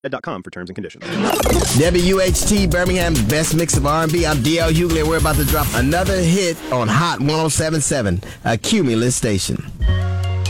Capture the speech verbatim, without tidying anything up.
dot com for terms and conditions. W H T Birmingham's best mix of R and B. I'm D L Hughley, and we're about to drop another hit on Hot one oh seven point seven, a Cumulus station.